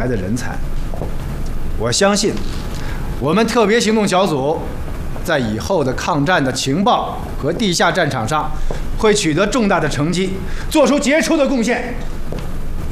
来的人才。我相信，我们特别行动小组在以后的抗战的情报和地下战场上会取得重大的成绩，做出杰出的贡献。